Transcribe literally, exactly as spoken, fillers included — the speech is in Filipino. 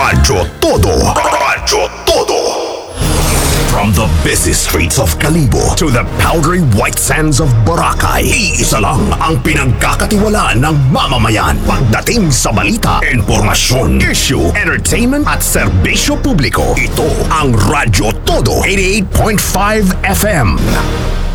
Radyo Todo. Radyo Todo. From the busy streets of Kalibo to the powdery white sands of Boracay, iisa lang ang pinagkakatiwalaan ng mamamayan pagdating sa balita, informasyon, issue, entertainment at serbisyo publiko. Ito ang Radyo Todo eighty-eight point five F M.